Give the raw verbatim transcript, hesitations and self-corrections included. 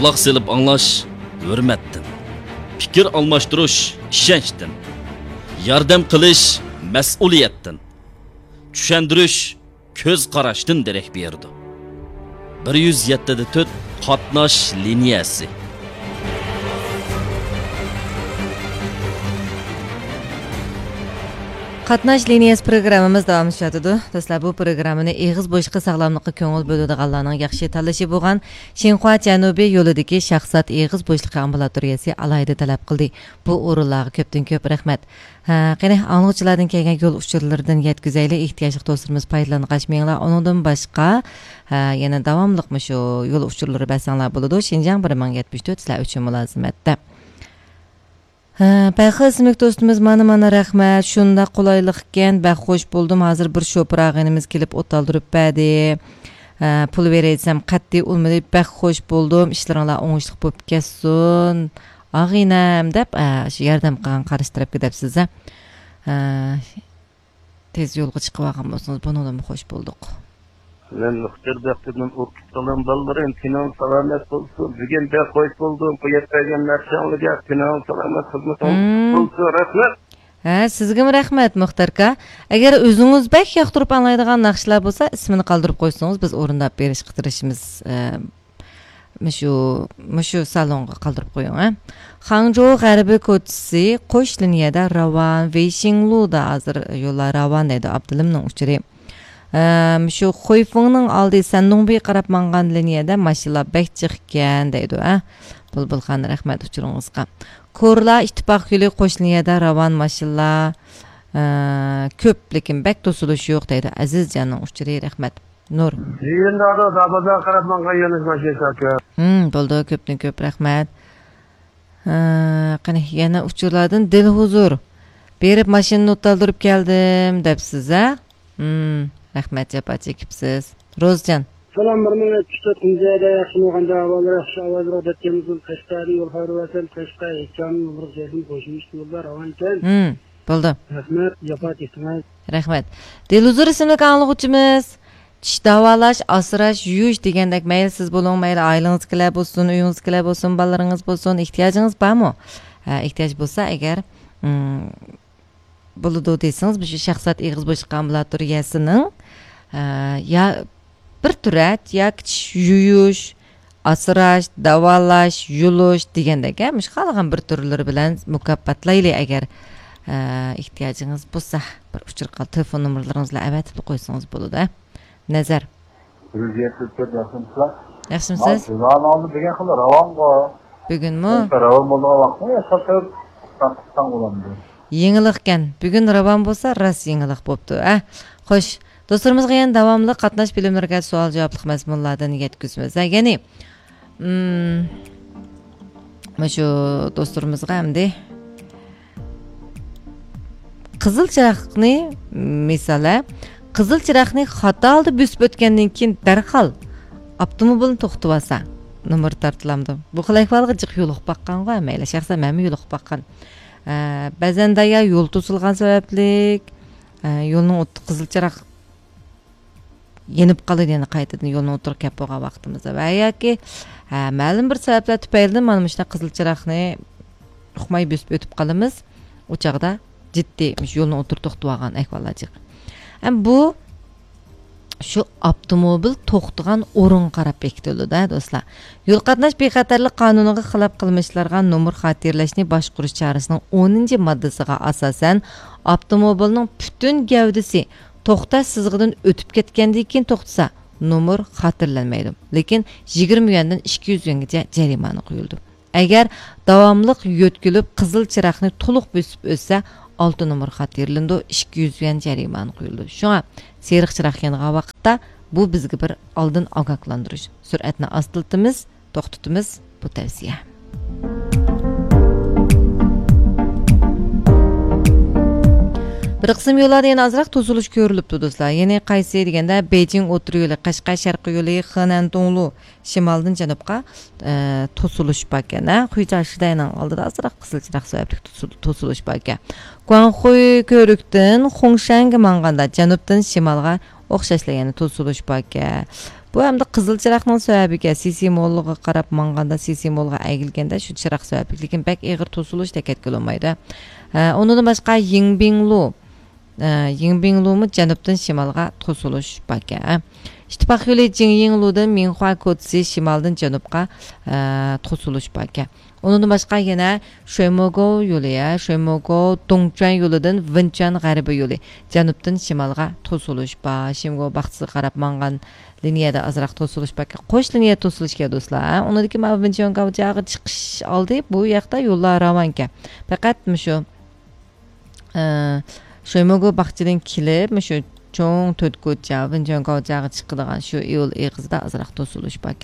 Quloq selib anglash hurmatdan, fikr almashtirish ishonchdan, yordam qilish mas'uliyatdan, tushuntirish ko'z qarashdan darak berdi. bir yuz yetti da to'rt qatnash liniyasi. Qatnash liniyasi programmamiz davom etadi. Do'stlar, bu programmani eg'iz bo'shliqi sog'lomlikqa ko'ngil bo'ladiganlarning yaxshi tanlashi bo'lgan Xinhua Janubiy yo'lidagi shaxsat eg'iz bo'shliqi ambulatoriyasi alayda talab qildi. Bu o'rinlarga ko'pdan ko'p rahmat. Ha, qani anglovchilardan kelgan yo'l uchurlaridan yetkazayli ehtiyojli do'stlarimiz foydalanqashmanglar. Uningdan boshqa ha, yana davomliqmi shu yo'l uchurlari basanglar bo'ladi. Xinjiang bir ming yetmish to'rt sizlar uchun mulozimatda. Bayxi ismlik do'stimiz mana mana rahmat. Shunda qulaylik ekan, bak xo'sh bo'ldim. Hozir bir sho'pirag'inimiz kelib o'taldirib berdi. Pul beraysam qat'iy olmadi. Bak xo'sh bo'ldim. Ishlaringlar o'ngishli bo'lib ketsin. Ag'inam deb shu yordam qilgan qarishtirib ketibsiz. Tez yo'lga chiqib olgan bo'lsangiz, bundan xo'sh bo'ldik. Ben muhtar bektimden ortadan ballarım finan salamet olsun. Bugün de hoş buldum. Bu yetmeyenler şanlıca finan salamet hizmet olsun. Rahmet. Ha, sizga rahmat Muxtarka. Agar o'zingiz bak yoqtirib anglaydigan naqshlar bo'lsa, ismini qoldirib qo'ysangiz, biz o'rindab berish qitirishimiz mushu mushu salonga qoldirib qo'ying, ha. Hangzhou g'arbiy ko'chasi qo'sh liniyada Ravan, Weixingluda hozir yo'llar Ravan dedi Abdulimning uchiri. Shu Xoyfengning oldi Sandongbi qarab mangan liniyada mashinalar bek chiqqan deydi, ha. Bulbulxon rahmat uchuringizga. Ko'rla ittifoq yo'li qo'sh liniyada Ravan mashinalar ko'p, lekin bek to'silish yo'q deydi. Azizjonning uchiri rahmat. Nur. Endi ado dabadan qarab mangan yo'lish mashinasi. Hmm, bo'ldi, ko'pdan ko'p rahmat. Qani yana uchurlardan Dilhuzur berib mashinani o'taldirib keldim debsiz, ha? Hmm. Rahmat japa chekibsiz. Rozjan. Salam bir ming yetmish to'rt kunjada yaxshi bo'lganda avvalroq yaxshi avvalroq o'tganimizdan Qashqari yo'l xayrivatan Qashqar ekkan bir joydan qo'shimiz yo'llar avan ekan. Hmm, bo'ldi. Rahmat, japa chekibsiz. Rahmat. Diluzur ismli anglag'uvchimiz tish davolash, asrash, yuvish degandek mayli siz bo'ling, mayli oilangiz bo'lsin, uyingiz bo'lsin, bolalaringiz bo'lsin, ehtiyojingiz bormi? Ha, ehtiyoj bo'lsa agar bo'ladi desangiz, bu shaxsat eg'iz bo'shliq ambulatoriyasining ya bir turat, ya tish yuvish, asrash, davolash, yulish degandek, ha, mush qolgan bir turlari bilan mukofotlayli agar ehtiyojingiz bo'lsa, bir uchur qal telefon nomerlaringizni avatib qo'ysangiz bo'ladi. Nazar. yuz yetti to'rt yaxshimisiz? Yaxshimisiz? Ravon oldi degan xil Ravonga. Bugunmi? Ravon bo'lgan vaqtda yashab Pokiston bo'ladi. Yengiliqkan. Bugun Ravon bo'lsa, ras yengiliq bo'pti. Ha, xo'sh. Do'stlarimizga yana davomli qatnash bilimlariga savol-javoblik mazmunlardan yetkazamiz. Ya'ni, mm, shu do'stlarimizga hamda qizil chiroqni misoli qizil chiroqni xato oldi bosib o'tgandan keyin darhol avtomobilni to'xtatib olsa, nomer tartilamdi. Bu xil ahvolga jiq yo'liq baqqanga, mayli shaxsan men yo'liq baqqan. Ba'zanda ya yo'l to'silgan sabablik, yo'lning o'ti qizil chiroq yenib qoladi, yana qaytadan yo'lni o'tirib kelib bo'lgan vaqtimizda va yoki ma'lum bir sabablar tufayli mana shunday qizil chiroqni uqmay bosib o'tib qolamiz. O chaqda jiddiy yo'lni o'tirib to'xtatib olgan ahvollar jiq. Bu shu avtomobil to'xtagan o'rin qarab bekitildi-da do'stlar. Yo'l qatnash bexatarlik qonuniga xilof qilmishlarga nomer xatirlashni boshqarish chorasining o'ninchi moddasiga asosan avtomobilning butun gavdasi to'xtash sizig'idan o'tib ketgandan keyin to'xtasa, nomer xatirlanmaydi. Lekin yigirma yuandan ikki yuz yuangacha jarimani qo'yildi. Agar davomli yo'tkilib qizil chiroqni to'liq bosib o'tsa, olti nomer xatirlandi, ikki yuz yuan jarimani qo'yildi. Shunga seriq chiroq yangan vaqtda bu bizga bir oldin ogohlantirish. Sur'atni astiltimiz, to'xtatimiz bu tavsiya. Bir qism yo'llarda yana azroq to'silish ko'rilibdi do'stlar. Ya'ni qaysi deganda Beijing o'tir yo'li, Qashqar sharqiy yo'li, Henan Donglu shimoldan janubga to'silish bor ekan. Xuychashdaning oldida azroq qizil chiroq sababli to'silish bor ekan. Guanghui ko'rikdan Xongshanga manganda janubdan shimolga o'xshashlar yana to'silish bor ekan. Bu hamda qizil chiroqning sababiga Sisi mo'lliga qarab manganda Sisi mo'lga aygilganda shu chiroq sababli, lekin bak ig'ir to'silish dekatkil olmaydi. Ondan boshqa Yingbinglu Yingbinglu'mu janubdan shimolga to'silish baka. İttifaq yo'li Jingyinglu'dan Minhua Kotsi shimoldan janubga to'silish baka. Ondan boshqa yana Shuimogo yo'li, Shuimogo Dongchuan yo'lidan Wenchuan g'arbiy yo'li janubdan shimolga to'silish ba. Shimgo baxtsiz qarab mangan liniyada azroq to'silish baka. Qo'sh liniya to'silishga do'stlar. Unidagi ma Wenchuan g'avjag'i chiqish oldi. Bu yoqda yo'llar ravanka. Faqat shu Shuimogo baxchidan kelib, shu cho'ng to'rt ko'cha Wenchuan g'avjag'i chiqadigan shu yo'l eg'izda azroq to'silish baka.